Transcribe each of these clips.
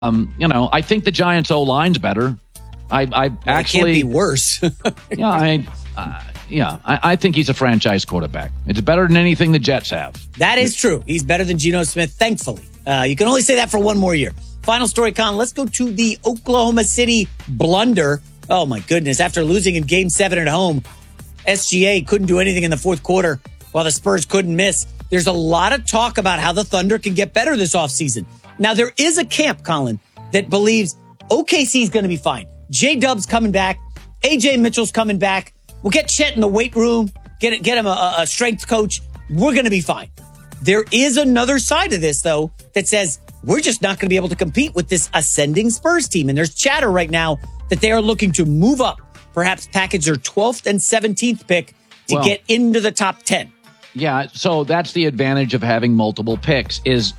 I think the Giants' O-line's better. I actually it can't be worse. I think he's a franchise quarterback. It's better than anything the Jets have. That is true. He's better than Geno Smith, thankfully. You can only say that for one more year. Final story, Con. Let's go to the Oklahoma City blunder. Oh, my goodness. After losing in Game 7 at home, SGA couldn't do anything in the fourth quarter while the Spurs couldn't miss. There's a lot of talk about how the Thunder can get better this offseason. Now, there is a camp, Colin, that believes OKC is going to be fine. J-Dub's coming back. AJ Mitchell's coming back. We'll get Chet in the weight room, get him a strength coach. We're going to be fine. There is another side of this, though, that says we're just not going to be able to compete with this ascending Spurs team. And there's chatter right now that they are looking to move up, perhaps package their 12th and 17th pick to get into the top 10. Yeah, so that's the advantage of having multiple picks is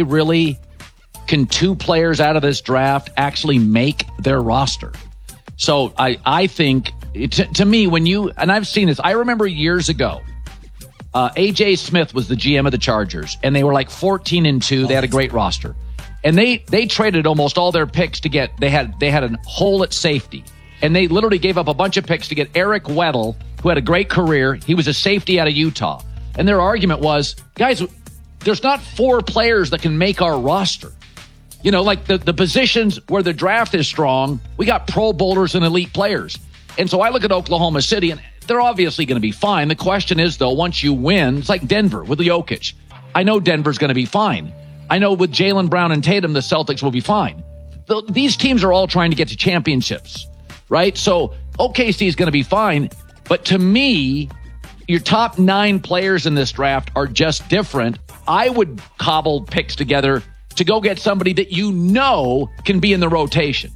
can two players out of this draft actually make their roster? So I think, to me, and I've seen this, I remember years ago, A.J. Smith was the GM of the Chargers, and they were like 14-2. They had a great roster. And they traded almost all their picks to get, they had a hole at safety. And they literally gave up a bunch of picks to get Eric Weddle, who had a great career. He was a safety out of Utah. And their argument was, guys, there's not 4 players that can make our roster. Like the positions where the draft is strong, we got Pro Bowlers and elite players. And so I look at Oklahoma City, and they're obviously going to be fine. The question is, though, once you win, it's like Denver with Jokic. I know Denver's going to be fine. I know with Jaylen Brown and Tatum, the Celtics will be fine. These teams are all trying to get to championships, right? So OKC is going to be fine. But to me, your top 9 players in this draft are just different. I would cobble picks together to go get somebody that can be in the rotation.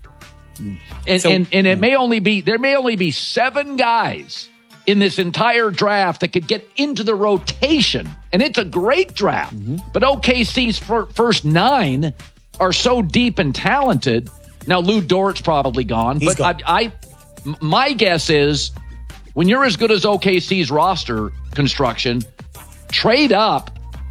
And there may only be 7 guys in this entire draft that could get into the rotation. And it's a great draft. Mm-hmm. But OKC's first 9 are so deep and talented. Now, Lou Dort's probably gone. He's gone. My guess is when you're as good as OKC's roster construction, trade up.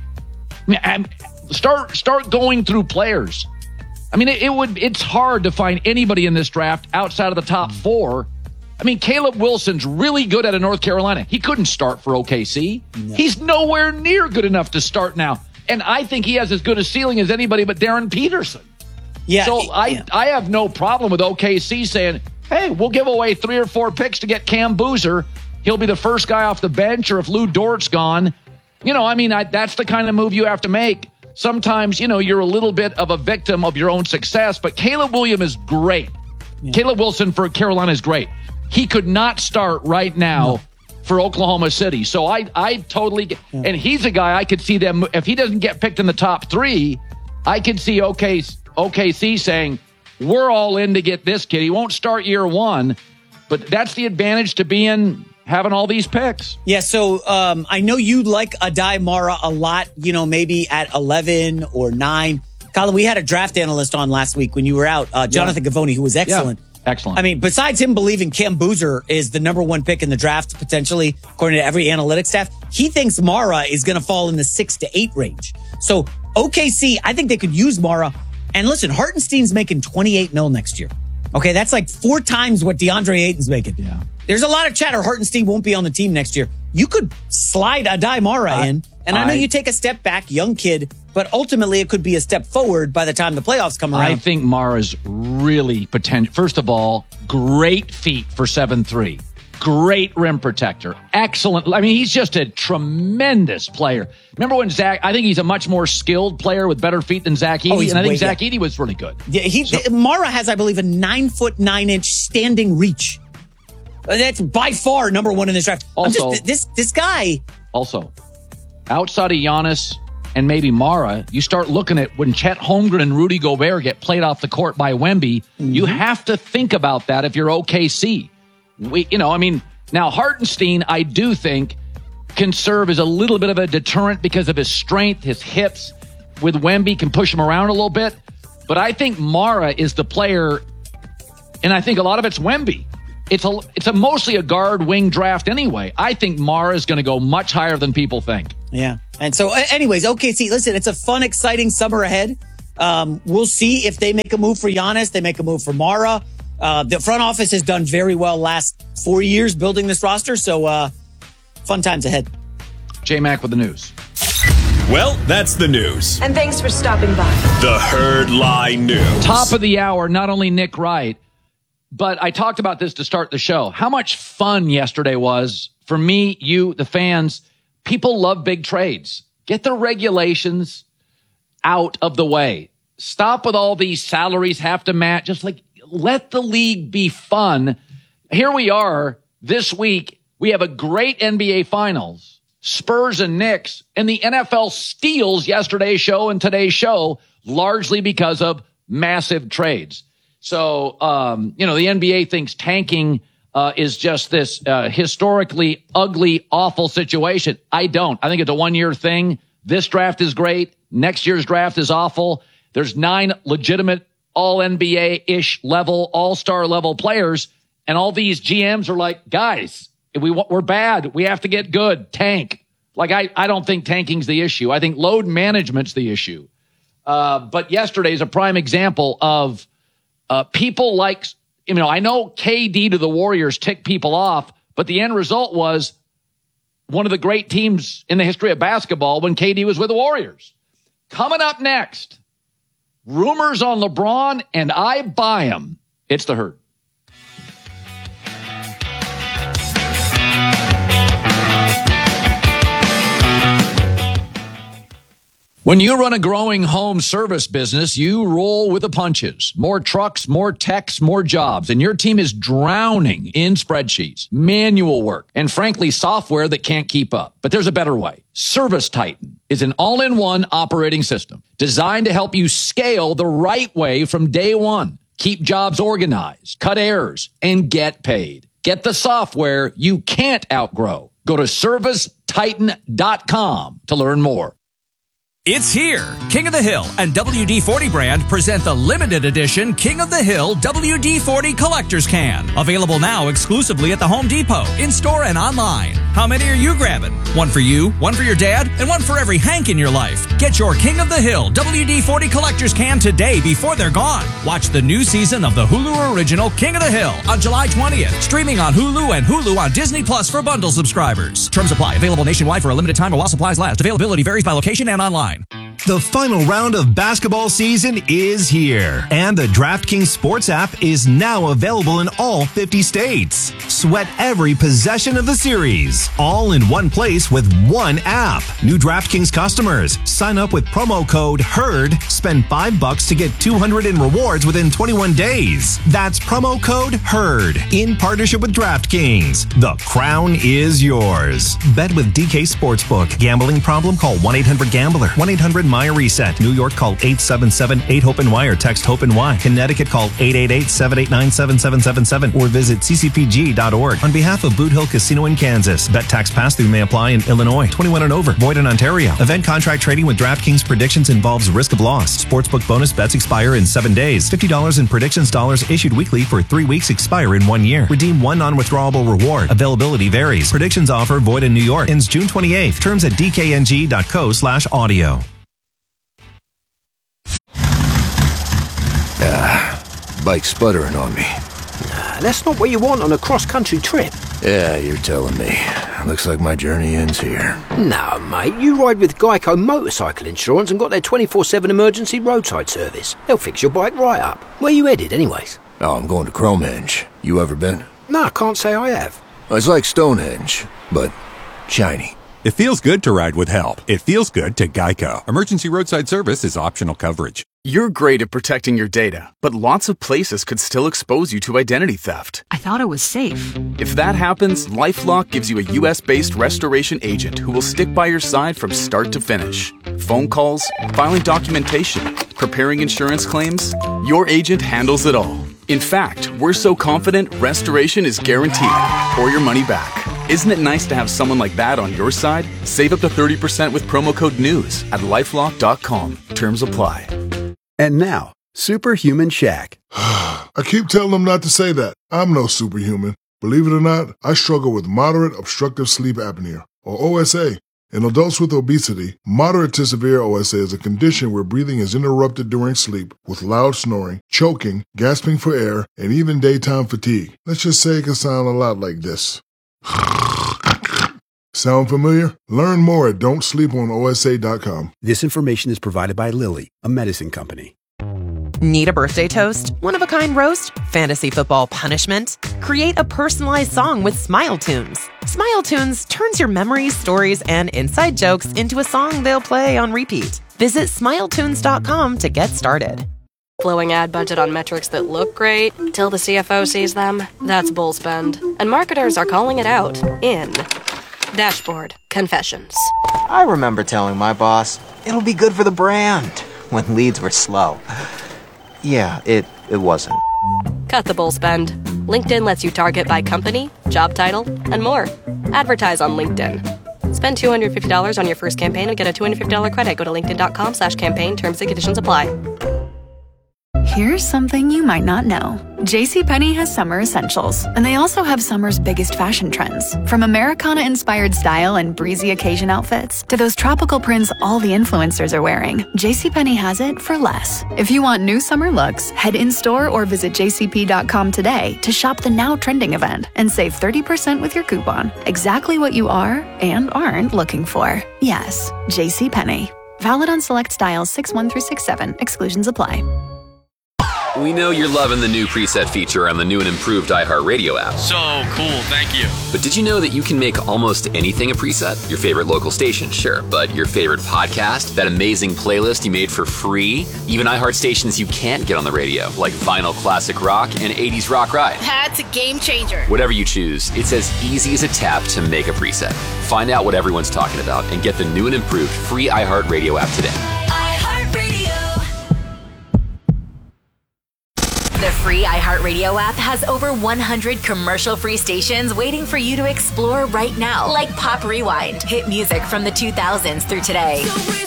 Start going through players. I mean, it's hard to find anybody in this draft outside of the top 4. I mean, Caleb Wilson's really good out of North Carolina. He couldn't start for OKC. No. He's nowhere near good enough to start now. And I think he has as good a ceiling as anybody but Darren Peterson. Yeah. So I have no problem with OKC saying, hey, we'll give away 3 or 4 picks to get Cam Boozer. He'll be the first guy off the bench, or if Lou Dort's gone. That's the kind of move you have to make. Sometimes, you're a little bit of a victim of your own success, but Caleb Williams is great. Yeah. Caleb Wilson for Carolina is great. He could not start right now for Oklahoma City. So I totally get, and he's a guy I could see them, if he doesn't get picked in the top 3, I could see OKC saying, we're all in to get this kid. He won't start year 1, but that's the advantage to having all these picks. Yeah, so I know you like Adai Mara a lot, maybe at 11 or 9. Colin, we had a draft analyst on last week when you were out, Jonathan Gavoni, who was excellent. Yeah, excellent. I mean, besides him believing Cam Boozer is the number 1 pick in the draft, potentially, according to every analytics staff, he thinks Mara is going to fall in the 6 to 8 range. So OKC, I think they could use Mara. And listen, Hartenstein's making $28 million next year. Okay, that's like 4 times what DeAndre Ayton's making. Yeah. There's a lot of chatter. Hartenstein won't be on the team next year. You could slide Adai Mara in, and I know you take a step back, young kid, but ultimately it could be a step forward by the time the playoffs come around. I think Mara's really potential. First of all, great feet for 7'3". Great rim protector. Excellent. I mean, he's just a tremendous player. Remember when I think he's a much more skilled player with better feet than Zach Edey, and I think Zach Edey was really good. Yeah, Mara has, I believe, a 9'9" standing reach. That's by far number 1 in this draft. Also, this guy. Also, outside of Giannis and maybe Mara, you start looking at when Chet Holmgren and Rudy Gobert get played off the court by Wemby. Mm-hmm. You have to think about that if you're OKC. Now Hartenstein, I do think, can serve as a little bit of a deterrent because of his strength, his hips. With Wemby, can push him around a little bit. But I think Mara is the player, and I think a lot of it's Wemby. It's mostly a guard wing draft anyway. I think Mara is going to go much higher than people think. Yeah. And so anyways, OKC, listen, it's a fun, exciting summer ahead. We'll see if they make a move for Giannis. They make a move for Mara. The front office has done very well last 4 years building this roster. So fun times ahead. J-Mac with the news. Well, that's the news. And thanks for stopping by. The Herd Lie News. Top of the hour, not only Nick Wright, but I talked about this to start the show. How much fun yesterday was for me, you, the fans. People love big trades. Get the regulations out of the way. Stop with all these salaries have to match. Just like let the league be fun. Here we are this week. We have a great NBA Finals. Spurs and Knicks, and the NFL steals yesterday's show and today's show largely because of massive trades. So, the NBA thinks tanking is just this historically ugly, awful situation. I don't. I think it's a one-year thing. This draft is great. Next year's draft is awful. There's 9 legitimate all-NBA-ish level, all-star level players, and all these GMs are like, guys, we're bad. We have to get good. Tank. Like, I don't think tanking's the issue. I think load management's the issue. But yesterday's a prime example of people like, I know KD to the Warriors ticked people off, but the end result was one of the great teams in the history of basketball when KD was with the Warriors. Coming up next, rumors on LeBron, and I buy them. It's the Herd. When you run a growing home service business, you roll with the punches. More trucks, more techs, more jobs, and your team is drowning in spreadsheets, manual work, and frankly, software that can't keep up. But there's a better way. Service Titan is an all-in-one operating system designed to help you scale the right way from day one. Keep jobs organized, cut errors, and get paid. Get the software you can't outgrow. Go to ServiceTitan.com to learn more. It's here. King of the Hill and WD-40 brand present the limited edition King of the Hill WD-40 Collector's Can. Available now exclusively at the Home Depot, in-store and online. How many are you grabbing? One for you, one for your dad, and one for every Hank in your life. Get your King of the Hill WD-40 Collector's Can today before they're gone. Watch the new season of the Hulu original King of the Hill on July 20th. Streaming on Hulu and Hulu on Disney Plus for bundle subscribers. Terms apply. Available nationwide for a limited time while supplies last. Availability varies by location and online. The final round of basketball season is here, and the DraftKings Sports app is now available in all 50 states. Sweat every possession of the series, all in one place with one app. New DraftKings customers, sign up with promo code HERD, spend $5 to get $200 in rewards within 21 days. That's promo code HERD, in partnership with DraftKings. The crown is yours. Bet with DK Sportsbook. Gambling problem? Call 1-800-GAMBLER. 1-800-MY-RESET. New York, call 877-8-HOPE-NY or text HOPE-NY. Connecticut, call 888-789-7777 or visit ccpg.org. On behalf of Boot Hill Casino in Kansas, bet tax pass-through may apply in Illinois. 21 and over. Void in Ontario. Event contract trading with DraftKings predictions involves risk of loss. Sportsbook bonus bets expire in 7 days. $50 in predictions dollars issued weekly for 3 weeks, expire in 1 year. Redeem one non-withdrawable reward. Availability varies. Predictions offer void in New York. Ends June 28th. Terms at dkng.co/audio. Bike sputtering on me. Nah, that's not what you want on a cross-country trip. Yeah, you're telling me. Looks like my journey ends here. No, mate, you ride with Geico Motorcycle Insurance and got their 24/7 emergency roadside service. They'll fix your bike right up. Where you headed, anyways? Oh, I'm going to Cromenge. You ever been? No, I can't say I have. It's like Stonehenge, but shiny. It feels good to ride with help. It feels good to Geico. Emergency roadside service is optional coverage. You're great at protecting your data, but lots of places could still expose you to identity theft. I thought it was safe. If that happens, LifeLock gives you a U.S.-based restoration agent who will stick by your side from start to finish. Phone calls, filing documentation, preparing insurance claims, your agent handles it all. In fact, we're so confident restoration is guaranteed or your money back. Isn't it nice to have someone like that on your side? Save up to 30% with promo code NEWS at LifeLock.com. Terms apply. And now, Superhuman Shaq. I keep telling them not to say that. I'm no superhuman. Believe it or not, I struggle with moderate obstructive sleep apnea, or OSA. In adults with obesity, moderate to severe OSA is a condition where breathing is interrupted during sleep with loud snoring, choking, gasping for air, and even daytime fatigue. Let's just say it can sound a lot like this. Sound familiar? Learn more at don'tsleeponosa.com. This information is provided by Lilly, a medicine company. Need a birthday toast? One-of-a-kind roast? Fantasy football punishment? Create a personalized song with Smile Tunes. Smile Tunes turns your memories, stories, and inside jokes into a song they'll play on repeat. Visit smiletunes.com to get started. Blowing ad budget on metrics that look great till the CFO sees them? That's bull spend. And marketers are calling it out in Dashboard Confessions. I remember telling my boss, it'll be good for the brand, when leads were slow. Yeah, it wasn't. Cut the bull spend. LinkedIn lets you target by company, job title, and more. Advertise on LinkedIn. Spend $250 on your first campaign and get a $250 credit. Go to linkedin.com/campaign. Terms and conditions apply. Here's something you might not know. JCPenney has summer essentials, and they also have summer's biggest fashion trends. From Americana-inspired style and breezy occasion outfits to those tropical prints all the influencers are wearing, JCPenney has it for less. If you want new summer looks, head in-store or visit jcp.com today to shop the now trending event and save 30% with your coupon. Exactly what you are and aren't looking for. Yes, JCPenney. Valid on select styles 6-1 through 6-7. Exclusions apply. We know you're loving the new preset feature on the new and improved iHeartRadio app. So cool, thank you. But did you know that you can make almost anything a preset? Your favorite local station, sure, but your favorite podcast, that amazing playlist you made for free, even iHeart stations you can't get on the radio, like Vinyl Classic Rock and 80s Rock Ride. That's a game changer. Whatever you choose, it's as easy as a tap to make a preset. Find out what everyone's talking about and get the new and improved free iHeartRadio app today. The free iHeartRadio app has over 100 commercial-free stations waiting for you to explore right now, like Pop Rewind, hit music from the 2000s through today.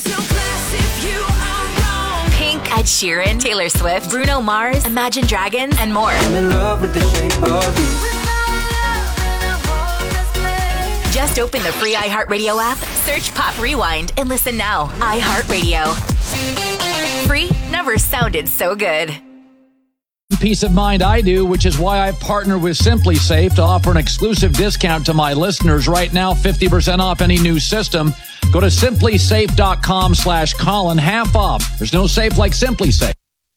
Pink, Ed Sheeran, Taylor Swift, Bruno Mars, Imagine Dragons, and more. I'm in love with the shape of you. Just open the free iHeartRadio app, search Pop Rewind, and listen now. iHeartRadio. Free never sounded so good. Peace of mind I do, which is why I've partnered with SimpliSafe to offer an exclusive discount to my listeners right now, 50% off any new system. Go to simplysafe.com/Colin, half off. There's no safe like SimpliSafe.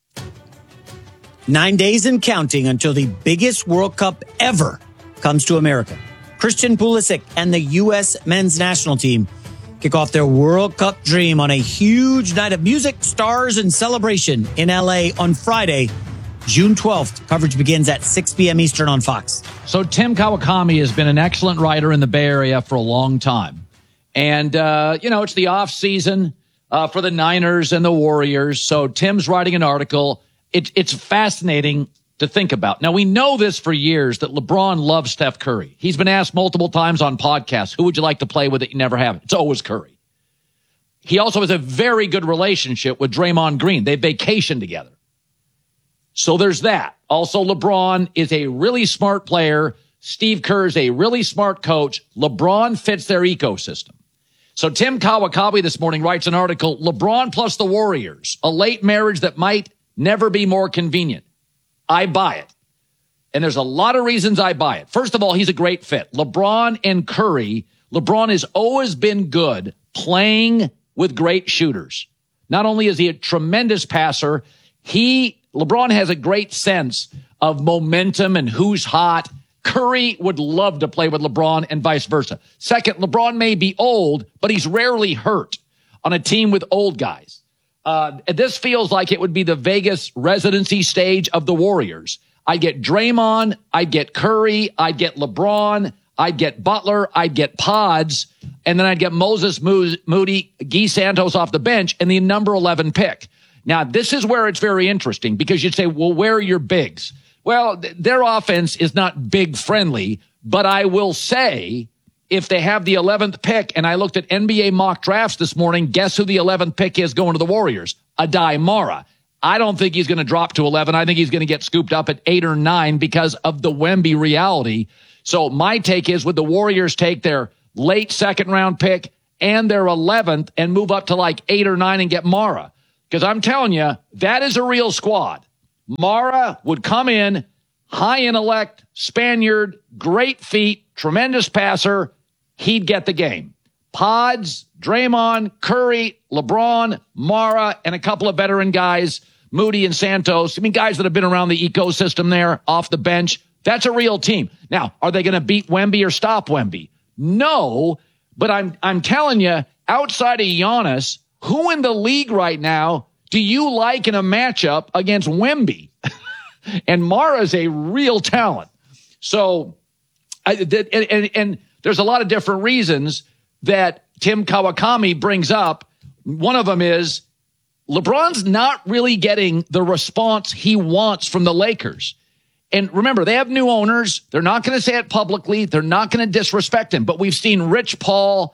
9 days and counting until the biggest World Cup ever comes to America. Christian Pulisic and the U.S. men's national team kick off their World Cup dream on a huge night of music, stars, and celebration in L.A. on Friday, June 12th. Coverage begins at 6 p.m. Eastern on Fox. So Tim Kawakami has been an excellent writer in the Bay Area for a long time. And, it's the off season for the Niners and the Warriors. So Tim's writing an article. It's fascinating to think about. Now, we know this for years that LeBron loves Steph Curry. He's been asked multiple times on podcasts, who would you like to play with that you never have? It's always Curry. He also has a very good relationship with Draymond Green. They vacation together. So there's that. Also, LeBron is a really smart player. Steve Kerr is a really smart coach. LeBron fits their ecosystem. So Tim Kawakami this morning writes an article, LeBron plus the Warriors, a late marriage that might never be more convenient. I buy it. And there's a lot of reasons I buy it. First of all, he's a great fit. LeBron and Curry. LeBron has always been good playing with great shooters. Not only is he a tremendous passer, LeBron has a great sense of momentum and who's hot. Curry would love to play with LeBron and vice versa. Second, LeBron may be old, but he's rarely hurt on a team with old guys. This feels like it would be the Vegas residency stage of the Warriors. I'd get Draymond, I'd get Curry, I'd get LeBron, I'd get Butler, I'd get Pods, and then I'd get Moses Moody, Guy Santos off the bench, and the number 11 pick. Now, this is where it's very interesting because you'd say, well, where are your bigs? Well, their offense is not big friendly, but I will say if they have the 11th pick, and I looked at NBA mock drafts this morning, guess who the 11th pick is going to the Warriors? Adai Mara. I don't think he's going to drop to 11. I think he's going to get scooped up at 8 or 9 because of the Wemby reality. So my take is, would the Warriors take their late second round pick and they're 11th and move up to like 8 or 9 and get Mara. Because I'm telling you, that is a real squad. Mara would come in, high intellect, Spaniard, great feet, tremendous passer. He'd get the game. Pods, Draymond, Curry, LeBron, Mara, and a couple of veteran guys, Moody and Santos. I mean, guys that have been around the ecosystem there off the bench. That's a real team. Now, are they going to beat Wemby or stop Wemby? No, but I'm telling you, outside of Giannis, who in the league right now do you like in a matchup against Wemby? And Mara's a real talent. So, and there's a lot of different reasons that Tim Kawakami brings up. One of them is LeBron's not really getting the response he wants from the Lakers. And remember, they have new owners. They're not going to say it publicly. They're not going to disrespect him. But we've seen Rich Paul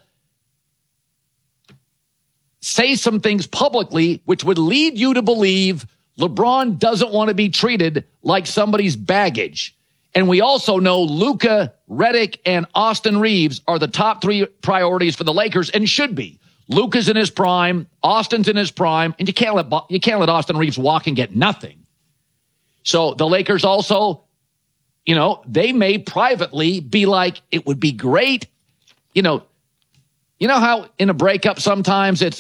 say some things publicly, which would lead you to believe LeBron doesn't want to be treated like somebody's baggage. And we also know Luka, Redick, and Austin Reeves are the top 3 priorities for the Lakers and should be. Luka's in his prime, Austin's in his prime, and you can't let Austin Reeves walk and get nothing. So the Lakers also, they may privately be like, it would be great. You know how in a breakup sometimes it's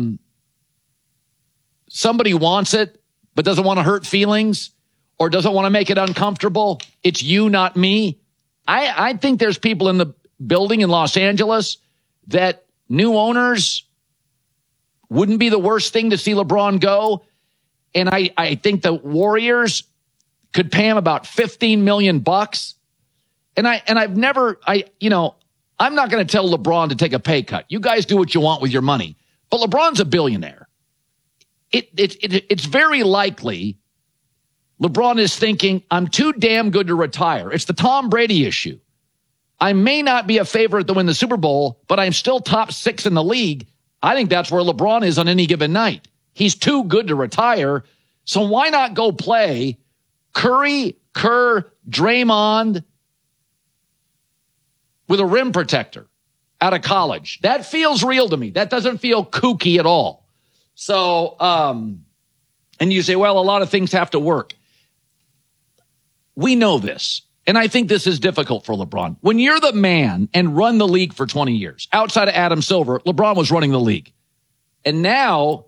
somebody wants it but doesn't want to hurt feelings or doesn't want to make it uncomfortable. It's you, not me. I think there's people in the building in Los Angeles that new owners wouldn't be the worst thing to see LeBron go. And I think the Warriors could pay him about $15 million. And I'm not going to tell LeBron to take a pay cut. You guys do what you want with your money. But LeBron's a billionaire. It's very likely LeBron is thinking, I'm too damn good to retire. It's the Tom Brady issue. I may not be a favorite to win the Super Bowl, but I'm still top 6 in the league. I think that's where LeBron is on any given night. He's too good to retire. So why not go play Curry, Kerr, Draymond with a rim protector out of college? That feels real to me. That doesn't feel kooky at all. So, and you say, well, a lot of things have to work. We know this. And I think this is difficult for LeBron. When you're the man and run the league for 20 years, outside of Adam Silver, LeBron was running the league. And now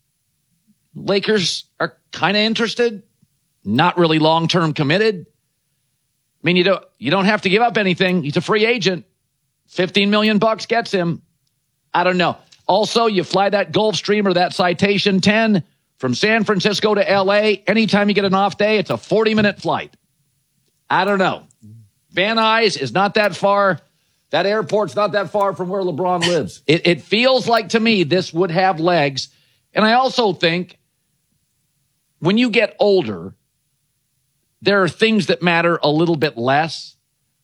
Lakers are kind of interested, not really long-term committed. I mean, you don't have to give up anything. He's a free agent. $15 million gets him. I don't know. Also, you fly that Gulfstream or that Citation 10 from San Francisco to L.A. Anytime you get an off day, it's a 40-minute flight. I don't know. Van Nuys is not that far. That airport's not that far from where LeBron lives. It feels like to me this would have legs. And I also think when you get older, there are things that matter a little bit less.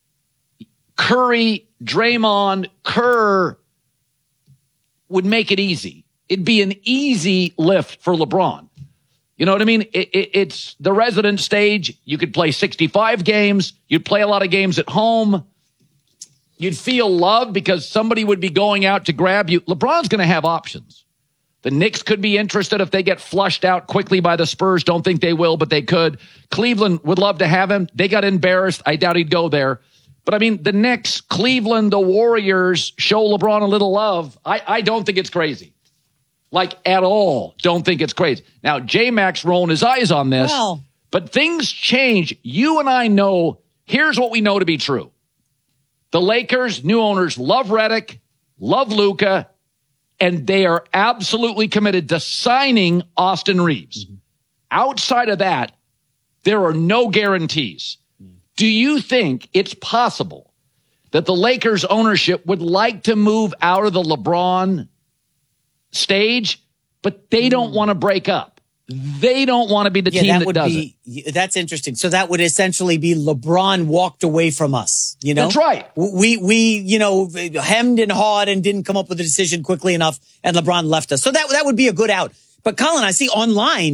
Curry, Draymond, Kerr would make it easy. It'd be an easy lift for LeBron. You know what I mean? It's the resident stage. You could play 65 games. You'd play a lot of games at home. You'd feel loved because somebody would be going out to grab you. LeBron's going to have options. The Knicks could be interested if they get flushed out quickly by the Spurs. Don't think they will, but they could. Cleveland would love to have him. They got embarrassed. I doubt he'd go there. But I mean, the Knicks, Cleveland, the Warriors show LeBron a little love. I don't think it's crazy. Like, at all. Don't think it's crazy. Now, J-Mac's rolling his eyes on this. Well, but things change. You and I know, here's what we know to be true. The Lakers, new owners, love Redick, love Luka, and they are absolutely committed to signing Austin Reeves. Mm-hmm. Outside of that, there are no guarantees. Mm-hmm. Do you think it's possible that the Lakers ownership would like to move out of the LeBron stage, but they don't want to break up? They don't want to be the team that does it. That's interesting. So that would essentially be LeBron walked away from us. You know, that's right. We hemmed and hawed and didn't come up with a decision quickly enough, and LeBron left us. So that would be a good out. But Colin, I see online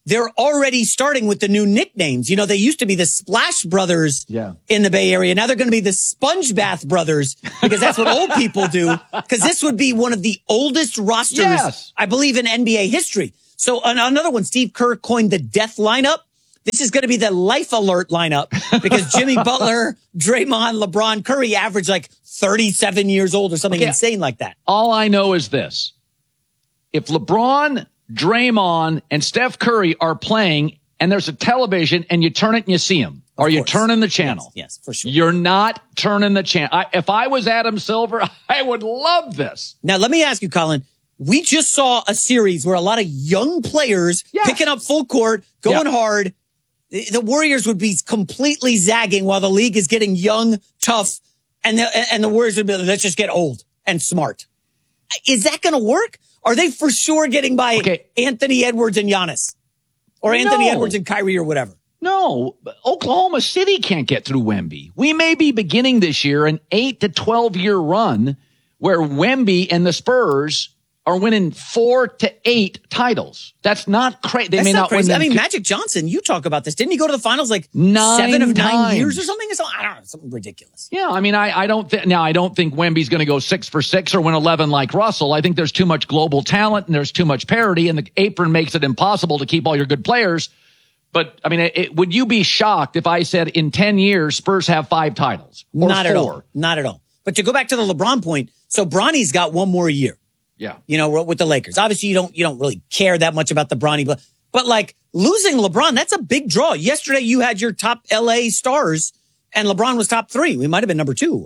they're already starting with the new nicknames. You know, they used to be the Splash Brothers in the Bay Area. Now they're going to be the Sponge Bath Brothers because that's what old people do. Because this would be one of the oldest rosters, I believe, in NBA history. So another one, Steve Kerr coined the death lineup. This is going to be the life alert lineup because Jimmy Butler, Draymond, LeBron, Curry average like 37 years old or something insane like that. All I know is this. If LeBron, Draymond, and Steph Curry are playing and there's a television and you turn it and you see them, or you're turning the channel. Yes, for sure. You're not turning the channel. If I was Adam Silver, I would love this. Now, let me ask you, Colin. We just saw a series where a lot of young players picking up full court, going hard. The Warriors would be completely zagging while the league is getting young, tough, and the Warriors would be, let's just get old and smart. Is that going to work? Are they for sure getting by Anthony Edwards and Giannis? Or Anthony Edwards and Kyrie or whatever? No, Oklahoma City can't get through Wemby. We may be beginning this year an 8 to 12-year run where Wemby and the Spurs are winning 4 to 8 titles. That's not crazy. They may not crazy. win. I mean, Magic Johnson, you talk about this. Didn't he go to the finals like 9 7 of 9 times. years or something? I don't know, something ridiculous. Yeah, I mean, I don't think Wemby's going to go 6 for 6 or win 11 like Russell. I think there's too much global talent and there's too much parity, and the apron makes it impossible to keep all your good players. But I mean, would you be shocked if I said in 10 years Spurs have 5 titles? Or Not 4? at all. Not at all. But to go back to the LeBron point, so Bronny's got one more year. Yeah. You know, with the Lakers. Obviously, you don't really care that much about the Bronny, but like losing LeBron, that's a big draw. Yesterday, you had your top LA stars and LeBron was top 3. We might have been number 2.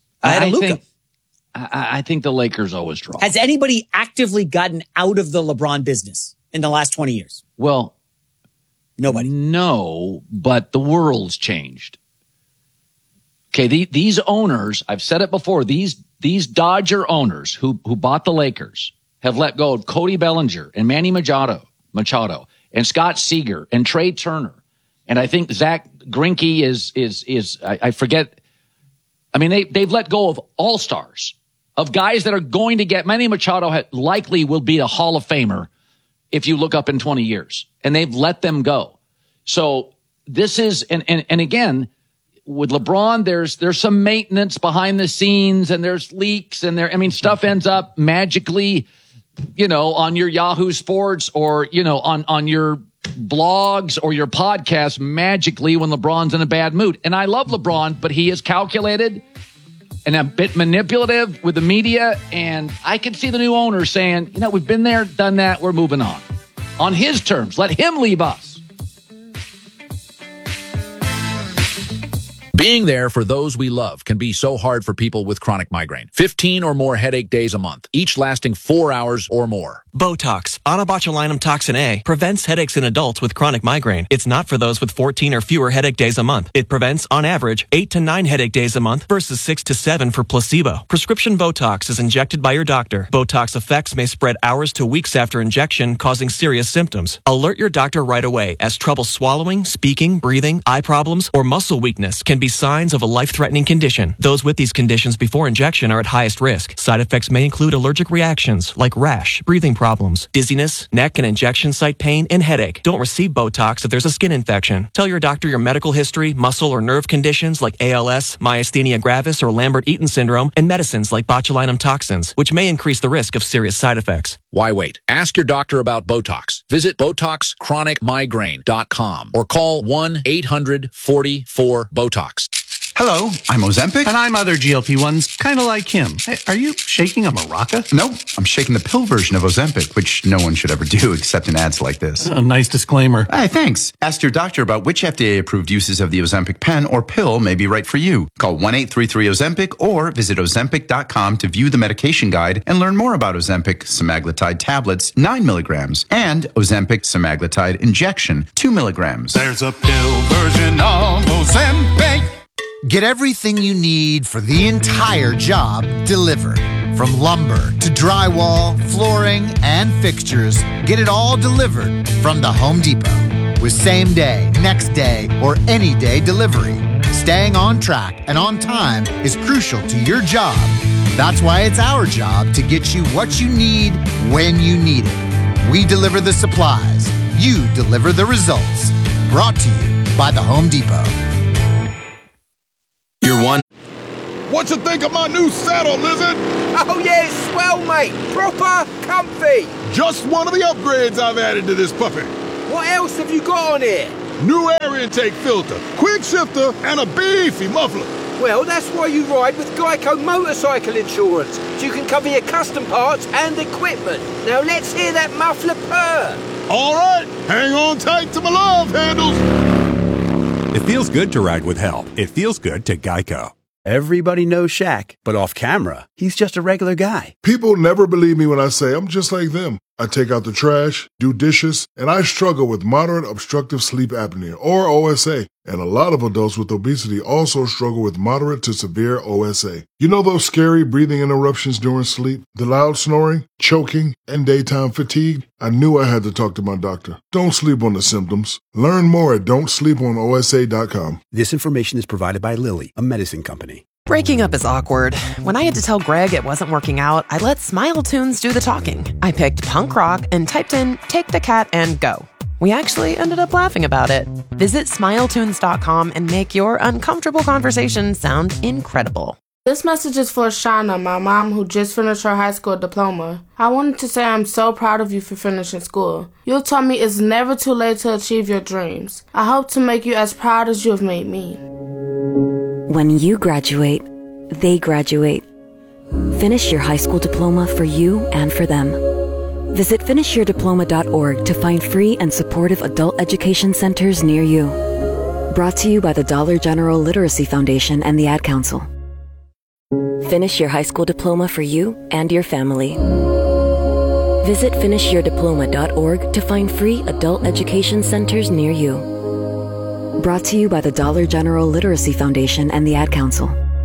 I think the Lakers always draw. Has anybody actively gotten out of the LeBron business in the last 20 years? Well, nobody. No, but the world's changed. Okay, these owners, I've said it before, these Dodger owners who bought the Lakers have let go of Cody Bellinger and Manny Machado and Scott Seager and Trey Turner. And I think Zach Greinke is I forget. I mean, they've let go of all-stars, of guys that are going to get. Manny Machado likely will be a Hall of Famer if you look up in 20 years. And they've let them go. So this is, and again, with LeBron, there's some maintenance behind the scenes and there's leaks and stuff ends up magically, on your Yahoo Sports or, on your blogs or your podcast magically when LeBron's in a bad mood. And I love LeBron, but he is calculated and a bit manipulative with the media. And I can see the new owner saying, we've been there, done that. We're moving on his terms. Let him leave us. Being there for those we love can be so hard for people with chronic migraine. 15 or more headache days a month, each lasting 4 hours or more. Botox, onabotulinum toxin A, prevents headaches in adults with chronic migraine. It's not for those with 14 or fewer headache days a month. It prevents, on average, 8 to 9 headache days a month versus 6 to 7 for placebo. Prescription Botox is injected by your doctor. Botox effects may spread hours to weeks after injection, causing serious symptoms. Alert your doctor right away, as trouble swallowing, speaking, breathing, eye problems, or muscle weakness can be signs of a life-threatening condition. Those with these conditions before injection are at highest risk. Side effects may include allergic reactions like rash, breathing problems, dizziness, neck and injection site pain, and headache. Don't receive Botox if there's a skin infection. Tell your doctor your medical history, muscle or nerve conditions like ALS, myasthenia gravis, or Lambert-Eaton syndrome, and medicines like botulinum toxins, which may increase the risk of serious side effects. Why wait? Ask your doctor about Botox. Visit BotoxChronicMigraine.com or call 1-800-44-BOTOX. Hello, I'm Ozempic. And I'm other GLP-1s, kind of like him. Hey, are you shaking a maraca? Nope, I'm shaking the pill version of Ozempic, which no one should ever do except in ads like this. A nice disclaimer. Hey, thanks. Ask your doctor about which FDA-approved uses of the Ozempic pen or pill may be right for you. Call 1-833-OZEMPIC or visit Ozempic.com to view the medication guide and learn more about Ozempic semaglutide tablets, 9 milligrams, and Ozempic semaglutide injection, 2 milligrams. There's a pill version of Ozempic. Get everything you need for the entire job delivered. From lumber to drywall, flooring, and fixtures, get it all delivered from the Home Depot. With same day, next day, or any day delivery. Staying on track and on time is crucial to your job. That's why it's our job to get you what you need when you need it. We deliver the supplies. you deliver the results. Brought to you by the Home Depot. You're one. What you think of my new saddle, Lizard? Oh yeah, it's swell, mate. Proper comfy. Just one of the upgrades I've added to this puppy. What else have you got on here? New air intake filter, quick shifter, and a beefy muffler. Well, that's why you ride with Geico Motorcycle Insurance, so you can cover your custom parts and equipment. Now let's hear that muffler purr. All right, hang on tight to my love handles. It feels good to ride with help. It feels good to Geico. Everybody knows Shaq, but off camera, he's just a regular guy. People never believe me when I say I'm just like them. I take out the trash, do dishes, and I struggle with moderate obstructive sleep apnea, or OSA. And a lot of adults with obesity also struggle with moderate to severe OSA. You know those scary breathing interruptions during sleep? The loud snoring, choking, and daytime fatigue? I knew I had to talk to my doctor. Don't sleep on the symptoms. Learn more at don'tsleeponosa.com. This information is provided by Lilly, a medicine company. Breaking up is awkward. When I had to tell Greg it wasn't working out, I let Smile Tunes do the talking. I picked punk rock and typed in Take the Cat and Go. We actually ended up laughing about it. Visit smiletunes.com and make your uncomfortable conversation sound incredible. This message is for Shauna, my mom who just finished her high school diploma. I wanted to say I'm so proud of you for finishing school. You taught me it's never too late to achieve your dreams. I hope to make you as proud as you have made me. When you graduate, they graduate. Finish your high school diploma for you and for them. Visit finishyourdiploma.org to find free and supportive adult education centers near you. Brought to you by the Dollar General Literacy Foundation and the Ad Council. Finish your high school diploma for you and your family. Visit finishyourdiploma.org to find free adult education centers near you. Brought to you by the Dollar General Literacy Foundation and the Ad Council.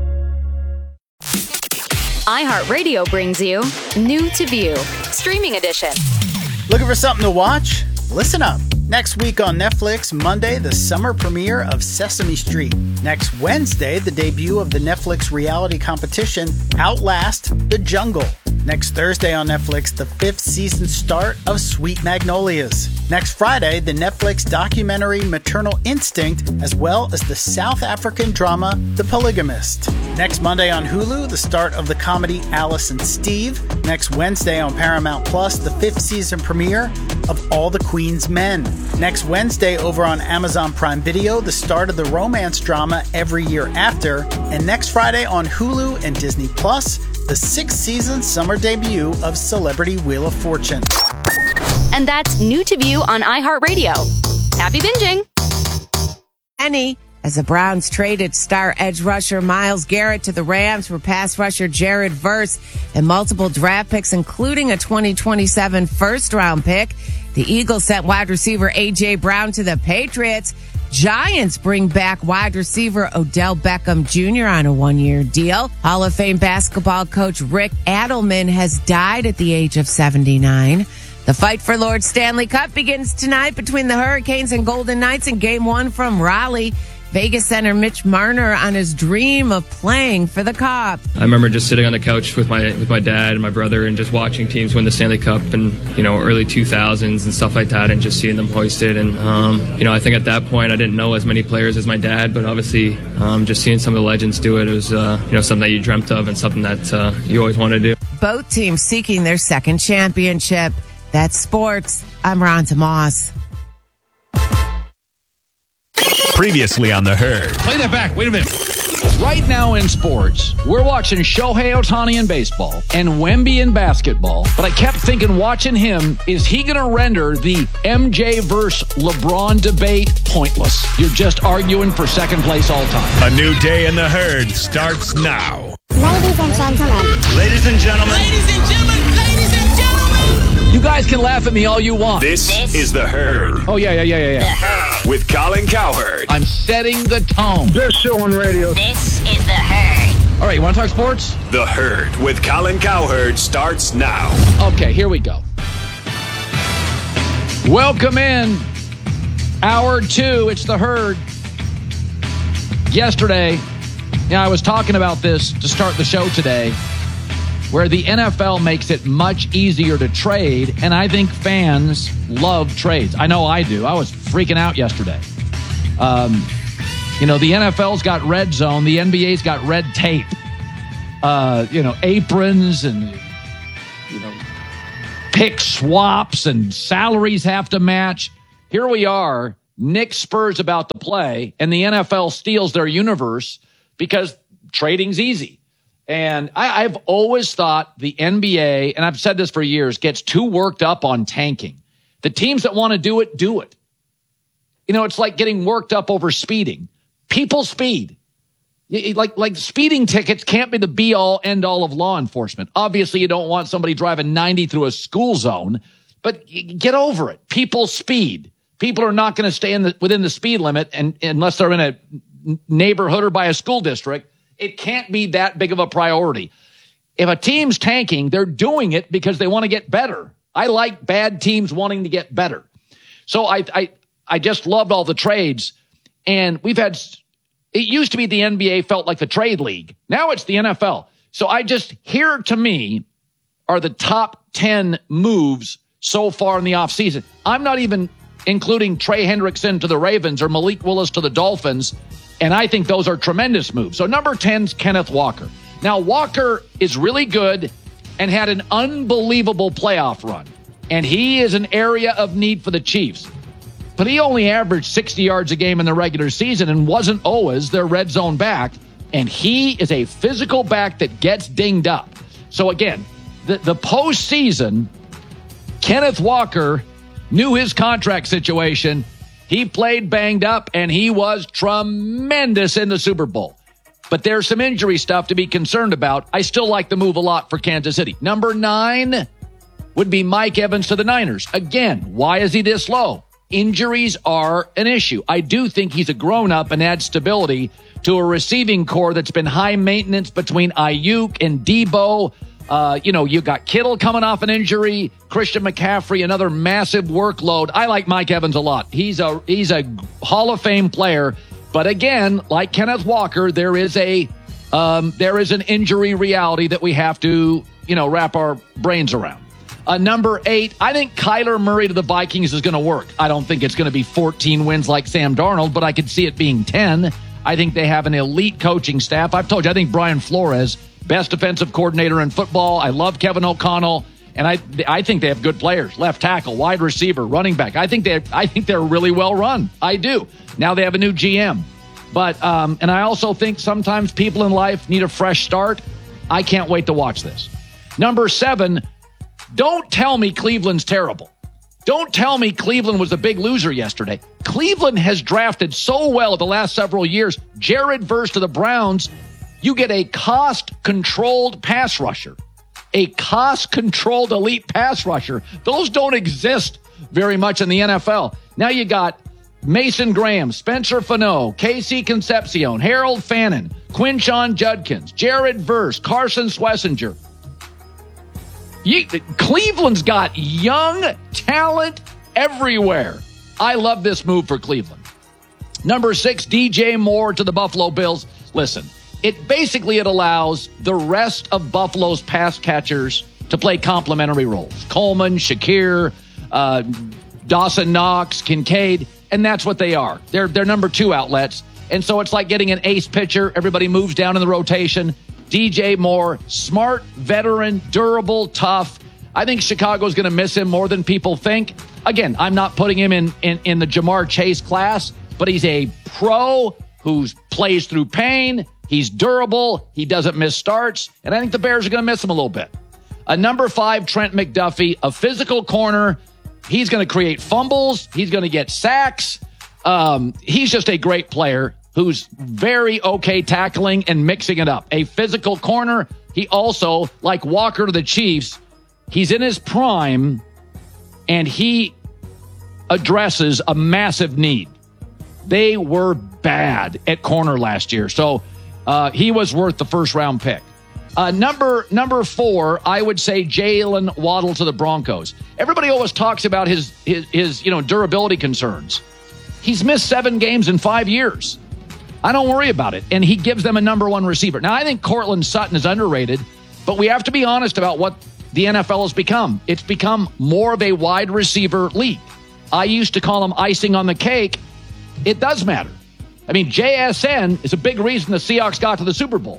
iHeartRadio brings you New to View, Streaming Edition. Looking for something to watch? Listen up. Next week on Netflix, Monday, the summer premiere of Sesame Street. Next Wednesday, the debut of the Netflix reality competition, Outlast: The Jungle. Next Thursday on Netflix, the 5th season start of Sweet Magnolias. Next Friday, the Netflix documentary Maternal Instinct, as well as the South African drama The Polygamist. Next Monday on Hulu, the start of the comedy Alice and Steve. Next Wednesday on Paramount Plus, the 5th season premiere of All the Queen's Men. Next Wednesday over on Amazon Prime Video, the start of the romance drama Every Year After. And next Friday on Hulu and Disney Plus, the 6th season summer debut of Celebrity Wheel of Fortune. And that's New to View on iHeartRadio. Happy binging. As the Browns traded star edge rusher Myles Garrett to the Rams for pass rusher Jared Verse and multiple draft picks, including a 2027 first-round pick. The Eagles sent wide receiver A.J. Brown to the Patriots. Giants bring back wide receiver Odell Beckham Jr. on a one-year deal. Hall of Fame basketball coach Rick Adelman has died at the age of 79. The fight for Lord Stanley Cup begins tonight between the Hurricanes and Golden Knights in Game 1 from Raleigh. Vegas center Mitch Marner on his dream of playing for the Cup. I remember just sitting on the couch with my dad and my brother and just watching teams win the Stanley Cup in early 2000s and stuff like that, and just seeing them hoisted. And I think at that point I didn't know as many players as my dad, but obviously just seeing some of the legends do it was something that you dreamt of and something that you always wanted to do. Both teams seeking their second championship. That's sports. I'm Ronta Moss. Previously on The Herd. Play that back. Wait a minute. Right now in sports, we're watching Shohei Ohtani in baseball and Wemby in basketball. But I kept thinking, watching him, is he going to render the MJ versus LeBron debate pointless? You're just arguing for second place all time. A new day in The Herd starts now. Ladies and gentlemen. Ladies and gentlemen. Ladies and gentlemen. Ladies and gentlemen. You guys can laugh at me all you want. This is The Herd. Oh, yeah. The Herd. With Colin Cowherd. I'm setting the tone. Best show on radio. This is The Herd. All right, you want to talk sports? The Herd with Colin Cowherd starts now. Okay, here we go. Welcome in. Hour 2. It's The Herd. Yesterday, I was talking about this to start the show today. where the NFL makes it much easier to trade, and I think fans love trades. I know I do. I was freaking out yesterday. The NFL's got red zone. The NBA's got red tape. Aprons and, pick swaps and salaries have to match. Here we are, Nick Spurs about to play, and the NFL steals their universe because trading's easy. And I've always thought the NBA, and I've said this for years, gets too worked up on tanking. The teams that want to do it, do it. It's like getting worked up over speeding. People speed. Like speeding tickets can't be the be-all, end-all of law enforcement. Obviously, you don't want somebody driving 90 through a school zone, but get over it. People speed. People are not going to stay within the speed limit unless they're in a neighborhood or by a school district. It can't be that big of a priority. If a team's tanking, they're doing it because they want to get better. I like bad teams wanting to get better. So I just loved all the trades, and it used to be the NBA felt like the trade league. Now it's the NFL. So here to me are the top 10 moves so far in the offseason. I'm not even including Trey Hendrickson to the Ravens or Malik Willis to the Dolphins, and I think those are tremendous moves. So number 10's Kenneth Walker. Now, Walker is really good and had an unbelievable playoff run, and he is an area of need for the Chiefs. But he only averaged 60 yards a game in the regular season and wasn't always their red zone back. And he is a physical back that gets dinged up. So again, the postseason, Kenneth Walker knew his contract situation. He played banged up, and he was tremendous in the Super Bowl. But there's some injury stuff to be concerned about. I still like the move a lot for Kansas City. Number 9 would be Mike Evans to the Niners. Again, why is he this low? Injuries are an issue. I do think he's a grown-up and adds stability to a receiving core that's been high maintenance between Ayuk and Debo. You got Kittle coming off an injury, Christian McCaffrey, another massive workload. I like Mike Evans a lot. He's a Hall of Fame player. But again, like Kenneth Walker, there is an injury reality that we have to, wrap our brains around. Number 8, I think Kyler Murray to the Vikings is going to work. I don't think it's going to be 14 wins like Sam Darnold, but I could see it being 10. I think they have an elite coaching staff. I've told you, I think Brian Flores, best defensive coordinator in football. I love Kevin O'Connell, and I think they have good players. Left tackle, wide receiver, running back. I think they're really well run. I do. Now they have a new GM. But and I also think sometimes people in life need a fresh start. I can't wait to watch this. Number 7, don't tell me Cleveland's terrible. Don't tell me Cleveland was a big loser yesterday. Cleveland has drafted so well the last several years. Jared Verse to the Browns. You get a cost-controlled pass rusher. A cost-controlled elite pass rusher. Those don't exist very much in the NFL. Now you got Mason Graham, Spencer Fano, Casey Concepcion, Harold Fannin, Quinshon Judkins, Jared Verse, Carson Schlesinger. Cleveland's got young talent everywhere. I love this move for Cleveland. Number 6, DJ Moore to the Buffalo Bills. Listen, it allows the rest of Buffalo's pass catchers to play complementary roles. Coleman, Shakir, Dawson Knox, Kincaid, and that's what they are. They're number 2 outlets. And so it's like getting an ace pitcher. Everybody moves down in the rotation. DJ Moore, smart, veteran, durable, tough. I think Chicago's going to miss him more than people think. Again, I'm not putting him in the Jamar Chase class, but he's a pro who plays through pain. He's durable. He doesn't miss starts. And I think the Bears are going to miss him a little bit. Number 5, Trent McDuffie, a physical corner. He's going to create fumbles. He's going to get sacks. He's just a great player who's very okay tackling and mixing it up. A physical corner. He also, like Walker to the Chiefs, he's in his prime, and he addresses a massive need. They were bad at corner last year, so he was worth the first-round pick. Number 4, I would say Jalen Waddle to the Broncos. Everybody always talks about his durability concerns. He's missed 7 games in 5 years. I don't worry about it. And he gives them a number 1 receiver. Now, I think Cortland Sutton is underrated. But we have to be honest about what the NFL has become. It's become more of a wide receiver league. I used to call them icing on the cake. It does matter. I mean, JSN is a big reason the Seahawks got to the Super Bowl.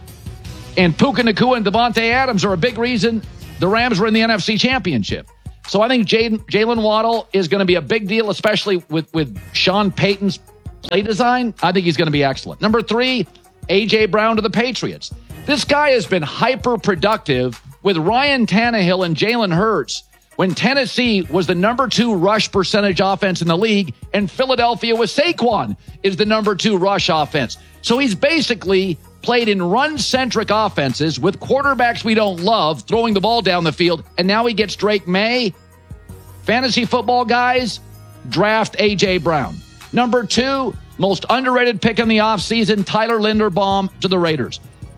And Puka Nacua and Devontae Adams are a big reason the Rams were in the NFC Championship. So I think Jalen Waddle is going to be a big deal, especially with Sean Payton's play design. I think he's going to be excellent. Number 3, A.J. Brown to the Patriots. This guy has been hyper-productive with Ryan Tannehill and Jalen Hurts when Tennessee was the number 2 rush percentage offense in the league and Philadelphia with Saquon is the number 2 rush offense. So he's basically played in run-centric offenses with quarterbacks we don't love throwing the ball down the field, and now he gets Drake May. Fantasy football guys, draft A.J. Brown. Number 2, most underrated pick in the offseason, Tyler Linderbaum to the Raiders.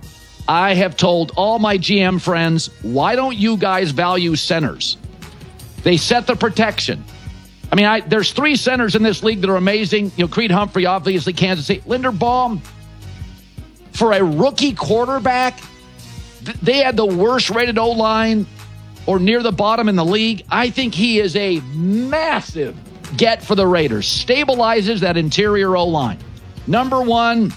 I have told all my GM friends, why don't you guys value centers? They set the protection. I mean, there's 3 centers in this league that are amazing. Creed Humphrey, obviously, Kansas City. Linderbaum, for a rookie quarterback, they had the worst rated O-line or near the bottom in the league. I think he is a massive get for the Raiders. Stabilizes that interior O-line. Number 1,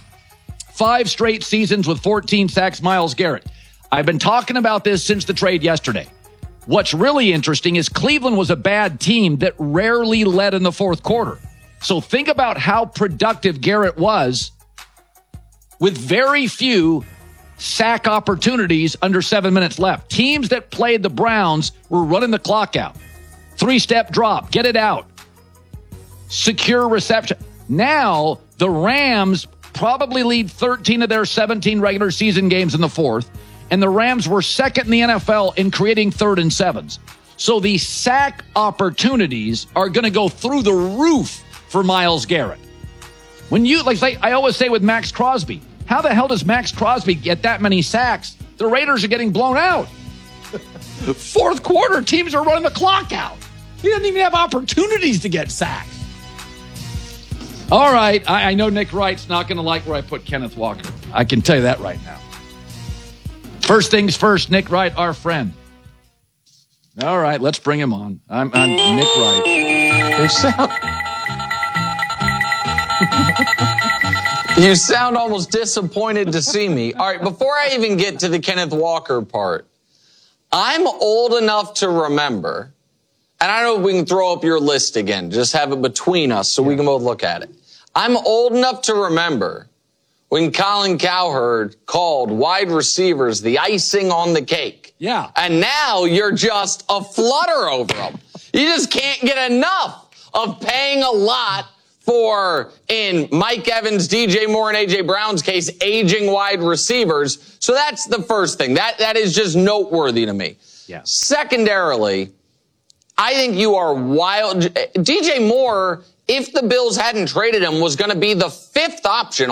5 straight seasons with 14 sacks, Myles Garrett. I've been talking about this since the trade yesterday. What's really interesting is Cleveland was a bad team that rarely led in the fourth quarter. So think about how productive Garrett was with very few sack opportunities under 7 minutes left. Teams that played the Browns were running the clock out. 3-step drop, get it out. Secure reception. Now, the Rams probably lead 13 of their 17 regular season games in the fourth, and the Rams were second in the NFL in creating 3rd and 7s. So the sack opportunities are going to go through the roof for Myles Garrett. When you, I always say with Max Crosby, how the hell does Max Crosby get that many sacks? The Raiders are getting blown out. Fourth quarter, teams are running the clock out. He doesn't even have opportunities to get sacks. All right, I know Nick Wright's not going to like where I put Kenneth Walker. I can tell you that right now. First things first, Nick Wright, our friend. All right, let's bring him on. I'm Nick Wright. You sound almost disappointed to see me. All right, before I even get to the Kenneth Walker part, I'm old enough to remember, and I don't know if we can throw up your list again, just have it between us so we can both look at it. I'm old enough to remember when Colin Cowherd called wide receivers the icing on the cake. Yeah. And now you're just a flutter over them. You just can't get enough of paying a lot for, in Mike Evans, DJ Moore, and A.J. Brown's case, aging wide receivers. So that's the first thing. That is just noteworthy to me. Yeah. Secondarily, I think you are wild. DJ Moore, if the Bills hadn't traded him, was going to be the 5th option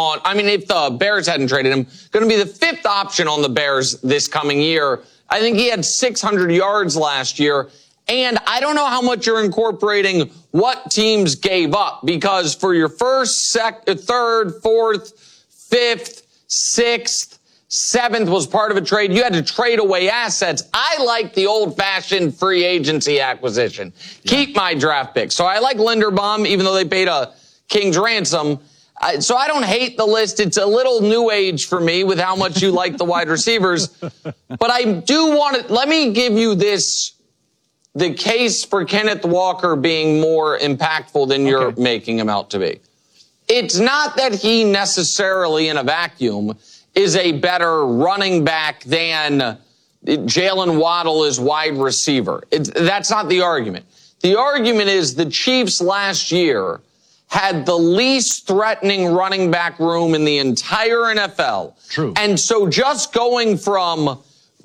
if the Bears hadn't traded him, going to be the 5th option on the Bears this coming year. I think he had 600 yards last year. And I don't know how much you're incorporating what teams gave up, because for your first, 3rd, 4th, 5th, 6th, 7th was part of a trade. You had to trade away assets. I like the old-fashioned free agency acquisition. Yeah. Keep my draft pick. So I like Linderbaum, even though they paid a king's ransom. So I don't hate the list. It's a little new age for me with how much you like the wide receivers. But I do want to, let me give you this, the case for Kenneth Walker being more impactful than you're making him out to be. It's not that he necessarily in a vacuum is a better running back than Jalen Waddle is wide receiver. That's not the argument. The argument is the Chiefs last year had the least threatening running back room in the entire NFL. True. And so just going from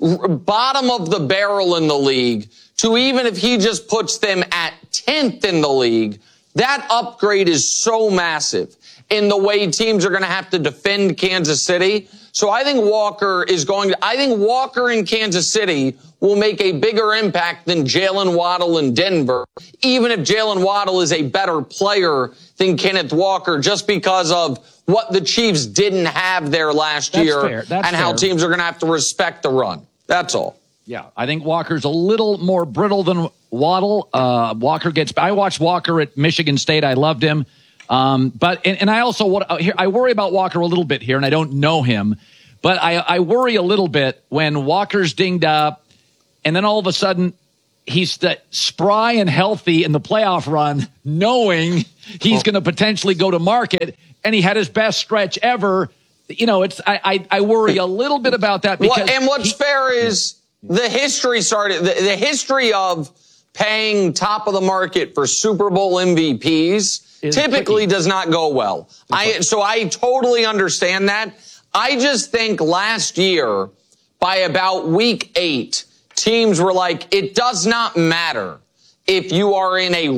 bottom of the barrel in the league to even if he just puts them at 10th in the league, That upgrade is so massive in the way teams are going to have to defend Kansas City. So I think Walker in Kansas City will make a bigger impact than Jalen Waddle in Denver, even if Jalen Waddle is a better player than Kenneth Walker, just because of what the Chiefs didn't have there last year and how teams are going to have to respect the run. That's all. Yeah, I think Walker's a little more brittle than Waddle. I watched Walker at Michigan State. I loved him. But I also I worry about Walker a little bit here, and I don't know him, but I worry a little bit when Walker's dinged up, and then all of a sudden he's spry and healthy in the playoff run, knowing he's going to potentially go to market, and he had his best stretch ever. You know, I worry a little bit about that because. And what's fair is the history started. The history of paying top of the market for Super Bowl MVPs typically does not go well. So I totally understand that. I just think last year, by about week 8, teams were like, it does not matter if you are in a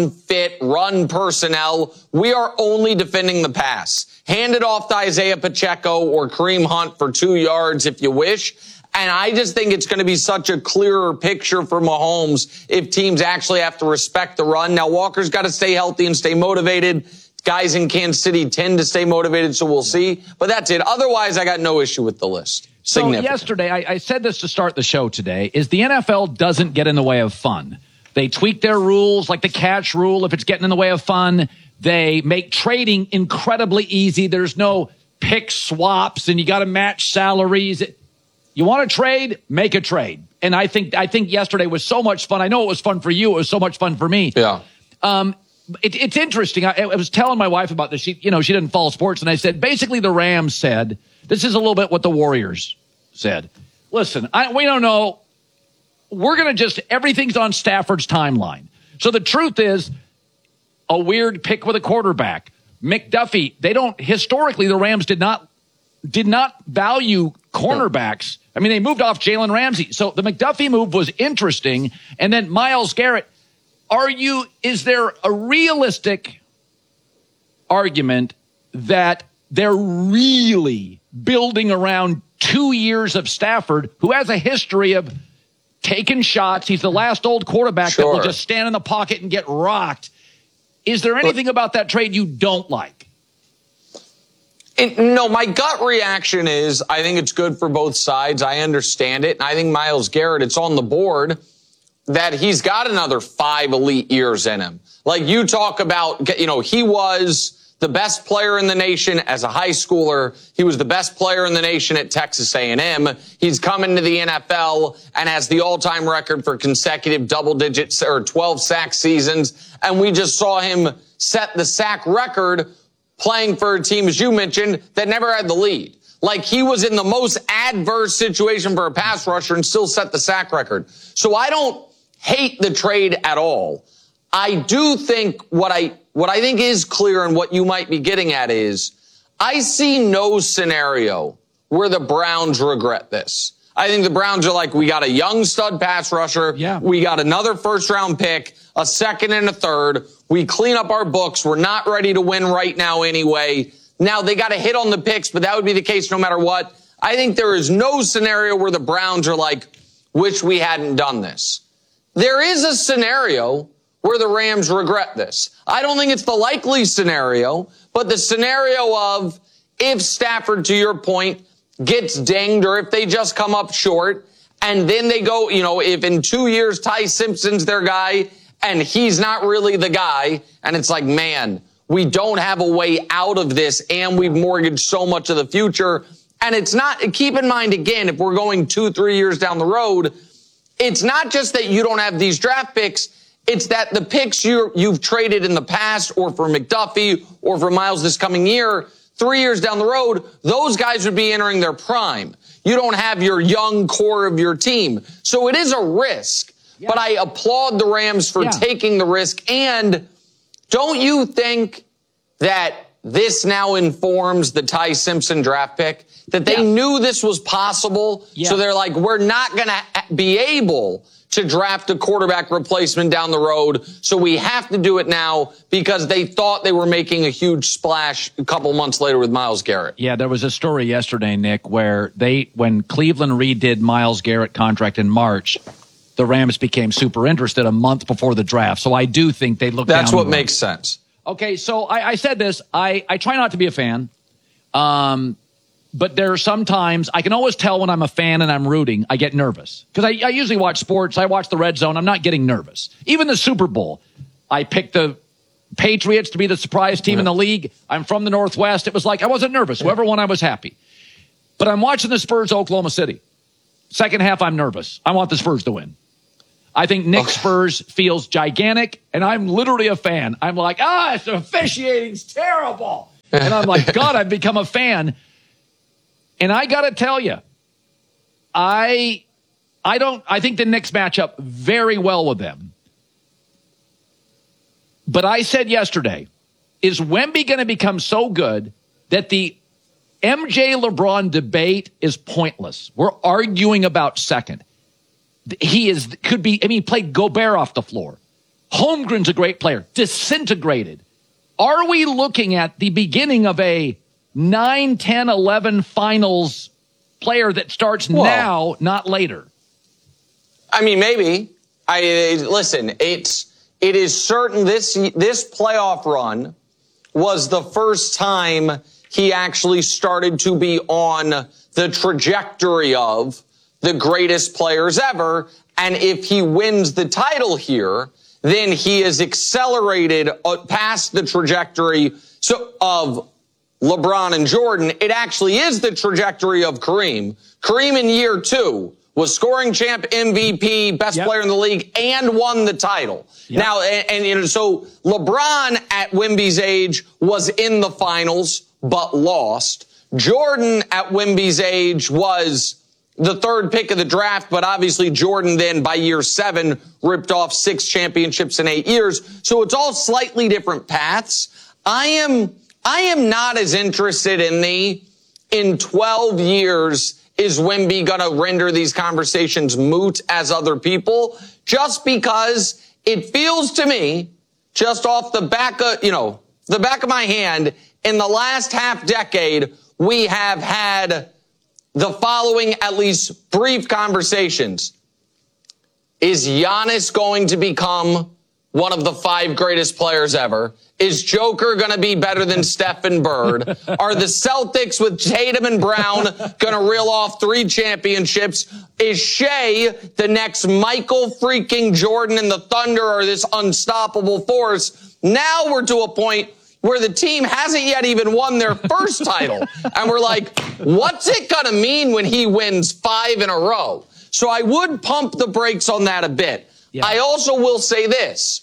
run personnel. We are only defending the pass. Hand it off to Isaiah Pacheco or Kareem Hunt for 2 yards if you wish. And I just think it's going to be such a clearer picture for Mahomes if teams actually have to respect the run. Now, Walker's got to stay healthy and stay motivated. Guys in Kansas City tend to stay motivated, so we'll see. But that's it. Otherwise, I got no issue with the list. So yesterday, I said this to start the show today, is the NFL doesn't get in the way of fun. They tweak their rules, like the catch rule. If it's getting in the way of fun, they make trading incredibly easy. There's no pick swaps, and you got to match salaries. You want to trade? Make a trade. And I think yesterday was so much fun. I know it was fun for you. It was so much fun for me. Yeah. It's interesting. I was telling my wife about this. She didn't follow sports, and I said, basically the Rams said, this is a little bit what the Warriors said. Listen, we don't know. We're going to everything's on Stafford's timeline. So the truth is, a weird pick with a quarterback. McDuffie, historically, the Rams did not value cornerbacks. I mean, they moved off Jalen Ramsey. So the McDuffie move was interesting. And then Myles Garrett, is there a realistic argument that they're really building around 2 years of Stafford, who has a history of taking shots? He's the last old quarterback that will just stand in the pocket and get rocked. Is there anything about that trade you don't like? No, my gut reaction is I think it's good for both sides. I understand it. And I think Myles Garrett, it's on the board that he's got another 5 elite years in him. Like you talk about, he was the best player in the nation as a high schooler. He was the best player in the nation at Texas A&M. He's come into the NFL and has the all-time record for consecutive double digits or 12 sack seasons. And we just saw him set the sack record playing for a team, as you mentioned, that never had the lead. Like he was in the most adverse situation for a pass rusher and still set the sack record. So I don't hate the trade at all. I do think what I think is clear and what you might be getting at is I see no scenario where the Browns regret this. I think the Browns are like, we got a young stud pass rusher. Yeah. We got another first-round pick, a second and a third. We clean up our books. We're not ready to win right now anyway. Now, they got to hit on the picks, but that would be the case no matter what. I think there is no scenario where the Browns are like, wish we hadn't done this. There is a scenario where the Rams regret this. I don't think it's the likely scenario, but the scenario of if Stafford, to your point, gets dinged or if they just come up short and then they go, if in 2 years Ty Simpson's their guy and he's not really the guy and it's like, man, we don't have a way out of this and we've mortgaged so much of the future. And it's not, keep in mind again, if we're going 2-3 years down the road, it's not just that you don't have these draft picks. It's that the picks you've traded in the past or for McDuffie or for Myles this coming year, 3 years down the road, those guys would be entering their prime. You don't have your young core of your team. So it is a risk, but I applaud the Rams for taking the risk. And don't you think that this now informs the Ty Simpson draft pick? That they knew this was possible, so they're like, we're not going to be able to draft a quarterback replacement down the road. So we have to do it now because they thought they were making a huge splash a couple months later with Myles Garrett. Yeah, there was a story yesterday, Nick, where when Cleveland redid Myles Garrett contract in March, the Rams became super interested a month before the draft. So I do think they looked down. That's what makes sense. Okay, so I said this. I try not to be a fan. But there are sometimes I can always tell when I'm a fan and I'm rooting, I get nervous. Because I usually watch sports. I watch the Red Zone. I'm not getting nervous. Even the Super Bowl, I picked the Patriots to be the surprise team in the league. I'm from the Northwest. It was like I wasn't nervous. Whoever won, I was happy. But I'm watching the Spurs, Oklahoma City. Second half, I'm nervous. I want the Spurs to win. I think Nick Spurs feels gigantic, and I'm literally a fan. I'm like, it's officiating's terrible. And I'm like, God, I've become a fan. And I got to tell you, I think the Knicks match up very well with them. But I said yesterday, is Wemby going to become so good that the MJ LeBron debate is pointless? We're arguing about second. He played Gobert off the floor. Holmgren's a great player, disintegrated. Are we looking at the beginning of a 9, 10, 11 finals player that starts now, not later? I mean, maybe. Listen, it is certain this playoff run was the first time he actually started to be on the trajectory of the greatest players ever. And if he wins the title here, then he is accelerated past the trajectory of LeBron and Jordan. It actually is the trajectory of Kareem. Kareem in year 2 was scoring champ, MVP, best player in the league, and won the title. Now, so LeBron at Wemby's age was in the finals, but lost. Jordan at Wemby's age was the third pick of the draft, but obviously Jordan then by year 7 ripped off 6 championships in 8 years. So it's all slightly different paths. I am not as interested in 12 years is Wemby going to render these conversations moot as other people, just because it feels to me, just off the back of my hand, in the last half decade, we have had the following at least brief conversations. Is Giannis going to become one of the 5 greatest players ever? Is Joker going to be better than Steph and Bird? Are the Celtics with Tatum and Brown going to reel off 3 championships? Is Shea the next Michael freaking Jordan and the Thunder, or this unstoppable force? Now we're to a point where the team hasn't yet even won their first title. And we're like, what's it going to mean when he wins 5 in a row? So I would pump the brakes on that a bit. Yeah. I also will say this.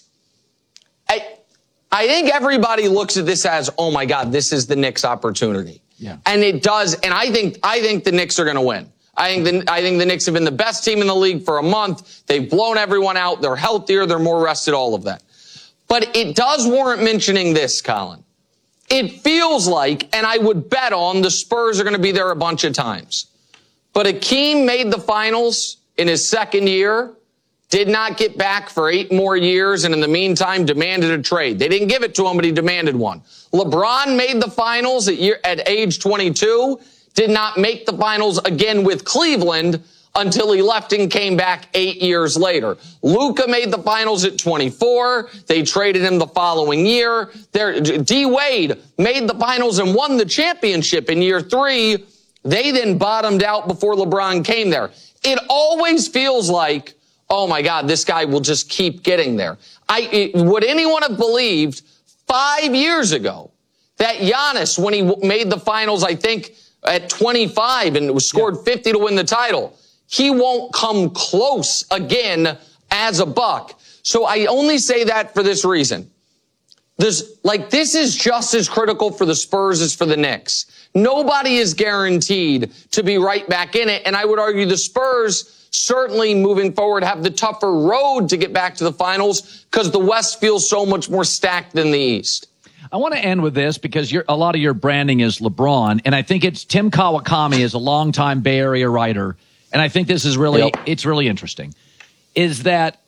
I think everybody looks at this as, oh my God, this is the Knicks' opportunity. Yeah. And it does. And I think the Knicks are going to win. I think the Knicks have been the best team in the league for a month. They've blown everyone out. They're healthier. They're more rested, all of that. But it does warrant mentioning this, Colin. It feels like, and I would bet on, the Spurs are going to be there a bunch of times. But Hakeem made the finals in his second year, did not get back for 8 more years, and in the meantime demanded a trade. They didn't give it to him, but he demanded one. LeBron made the finals at age 22, did not make the finals again with Cleveland until he left and came back 8 years later. Luka made the finals at 24. They traded him the following year. D-Wade made the finals and won the championship in year 3. They then bottomed out before LeBron came there. It always feels like, oh my God, this guy will just keep getting there. Would anyone have believed 5 years ago that Giannis, when he made the finals, I think at 25 and scored 50 to win the title, he won't come close again as a Buck. So I only say that for this reason. This is just as critical for the Spurs as for the Knicks. Nobody is guaranteed to be right back in it. And I would argue the Spurs certainly moving forward have the tougher road to get back to the finals because the West feels so much more stacked than the East. I want to end with this because a lot of your branding is LeBron. And I think it's Tim Kawakami is a longtime Bay Area writer. And I think this is really, it's really interesting. is that,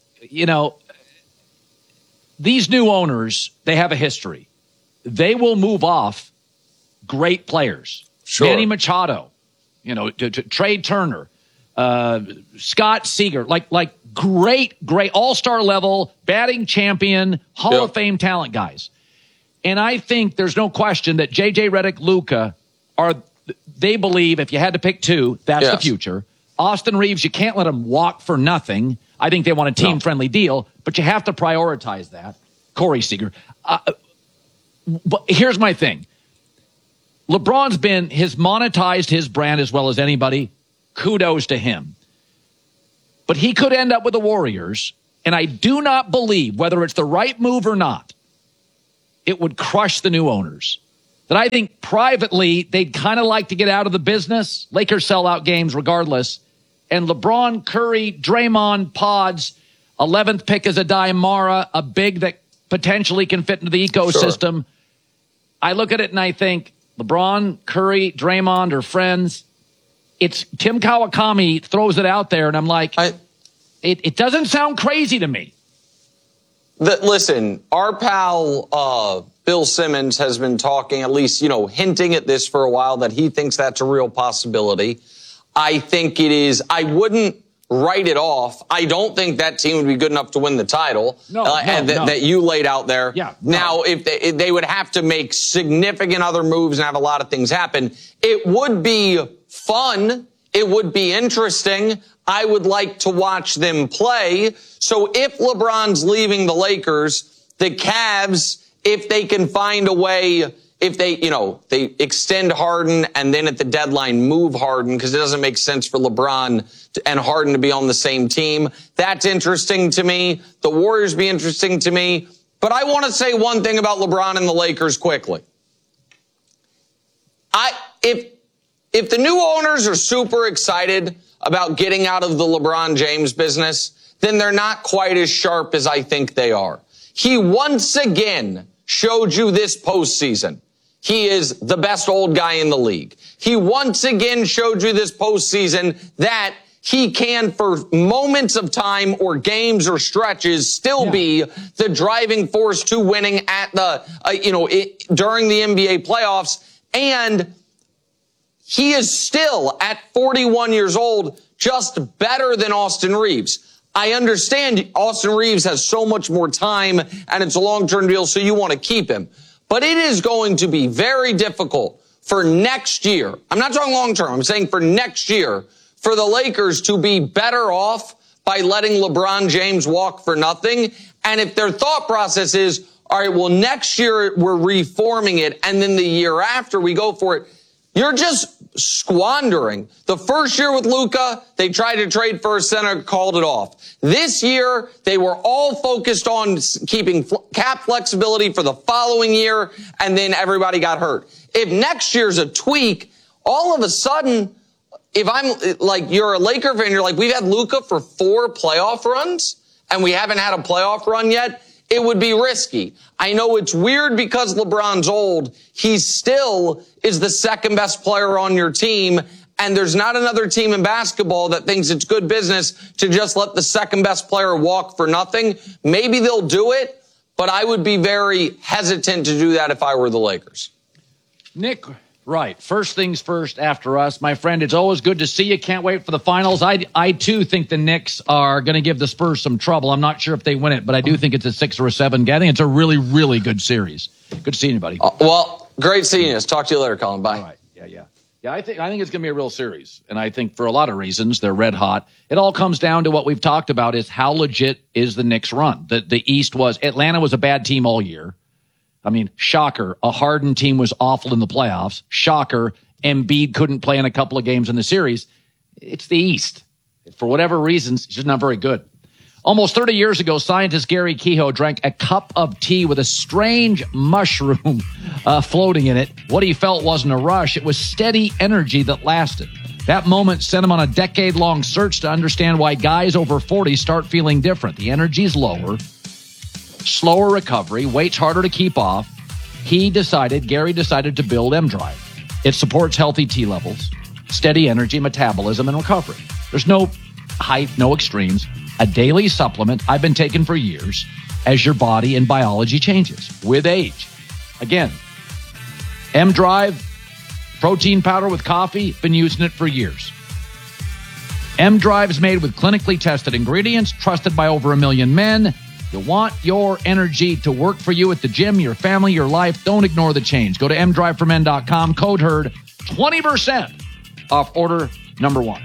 these new owners, they have a history. They will move off great players. Sure. Manny Machado, Trey Turner, Scott Seager, like great all-star level, batting champion, Hall of Fame talent guys. And I think there's no question that J.J. Redick, Luka they believe if you had to pick two, that's the future. Austin Reeves, you can't let him walk for nothing. I think they want a team-friendly deal, but you have to prioritize that. Corey Seager. But here's my thing. LeBron's has monetized his brand as well as anybody. Kudos to him. But he could end up with the Warriors, and I do not believe, whether it's the right move or not, it would crush the new owners. That I think privately, they'd kind of like to get out of the business. Lakers sell out games regardless. And LeBron, Curry, Draymond, Pods, 11th pick is a Mara, a big that potentially can fit into the ecosystem. Sure. I look at it and I think LeBron, Curry, Draymond are friends. It's Tim Kawakami throws it out there, and I'm like, it doesn't sound crazy to me. Listen, our pal Bill Simmons has been talking, at least, hinting at this for a while, that he thinks that's a real possibility. I think it is. I wouldn't write it off. I don't think that team would be good enough to win the title that you laid out there. Yeah, Now, if they would have to make significant other moves and have a lot of things happen, it would be fun. It would be interesting. I would like to watch them play. So if LeBron's leaving the Lakers, the Cavs, if they can find a way, if they extend Harden and then at the deadline move Harden, because it doesn't make sense for LeBron and Harden to be on the same team. That's interesting to me. The Warriors be interesting to me. But I want to say one thing about LeBron and the Lakers quickly. If the new owners are super excited about getting out of the LeBron James business, then they're not quite as sharp as I think they are. He once again showed you this postseason. He is the best old guy in the league. He once again showed you this postseason that he can, for moments of time or games or stretches, still be the driving force to winning at during the NBA playoffs. And he is still, at 41 years old, just better than Austin Reeves. I understand Austin Reeves has so much more time and it's a long-term deal, so you want to keep him. But it is going to be very difficult for next year. I'm not talking long-term. I'm saying for next year, for the Lakers to be better off by letting LeBron James walk for nothing. And if their thought process is, all right, well, next year we're reforming it, and then the year after we go for it, you're just squandering. The first year with Luka, they tried to trade for a center, called it off. This year, they were all focused on keeping cap flexibility for the following year, and then everybody got hurt. If next year's a tweak, all of a sudden, if I'm like, you're a Laker fan, you're like, we've had Luka for 4 playoff runs, and we haven't had a playoff run yet, it would be risky. I know it's weird because LeBron's old. He still is the second best player on your team. And there's not another team in basketball that thinks it's good business to just let the second best player walk for nothing. Maybe they'll do it, but I would be very hesitant to do that if I were the Lakers. Nick, right. First things first after us. My friend, it's always good to see you. Can't wait for the finals. I too think the Knicks are going to give the Spurs some trouble. I'm not sure if they win it, but I do think it's a 6 or a 7 game. I think it's a really, really good series. Good seeing you, buddy. Well, great seeing you. Talk to you later, Colin. Bye. All right. Yeah, I think it's going to be a real series. And I think for a lot of reasons, they're red hot. It all comes down to what we've talked about is how legit is the Knicks run. The East Atlanta was a bad team all year. I mean, shocker. A Harden team was awful in the playoffs. Shocker. Embiid couldn't play in a couple of games in the series. It's the East. For whatever reasons, it's just not very good. Almost 30 years ago, scientist Gary Kehoe drank a cup of tea with a strange mushroom floating in it. What he felt wasn't a rush. It was steady energy that lasted. That moment sent him on a decade-long search to understand why guys over 40 start feeling different. The energy's lower, slower recovery, weights harder to keep off. Gary decided to build M-Drive. It supports healthy T levels, steady energy, metabolism, and recovery. There's no height, no extremes. a daily supplement I've been taking for years as your body and biology changes with age. Again, M-Drive, protein powder with coffee, been using it for years. M-Drive is made with clinically tested ingredients, trusted by over 1 million men. You want your energy to work for you at the gym, your family, your life. Don't ignore the change. Go to mdriveformen.com, code HERD, 20% off order number 1.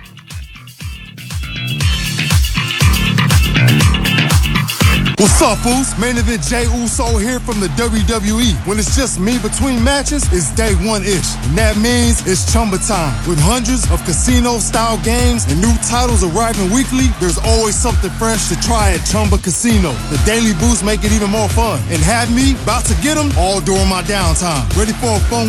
What's up, Boost? Main event Jey Uso here from the WWE. When it's just me between matches, it's day one-ish. And that means it's Chumba time. With hundreds of casino-style games and new titles arriving weekly, there's always something fresh to try at Chumba Casino. The Daily Boost make it even more fun. And have me about to get them all during my downtime. Ready for a fun